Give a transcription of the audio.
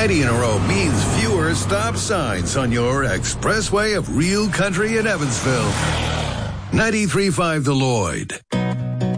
90 in a row means fewer stop signs on your expressway of real country in Evansville. 93.5 The Lloyd.